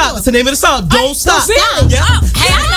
stop. That's the name of the song. Don't stop. Yeah. Hey, I